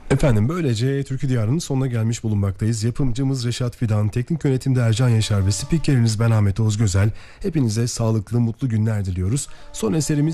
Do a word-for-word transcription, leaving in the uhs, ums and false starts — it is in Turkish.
Efendim böylece Türkü Diyarı'nın sonuna gelmiş bulunmaktayız. Yapımcımız Reşat Fidan, teknik yönetimde Ercan Yaşar ve spikeriniz ben Ahmet Oğuz Gözel. Hepinize sağlıklı, mutlu günler diliyoruz. Son eserimiz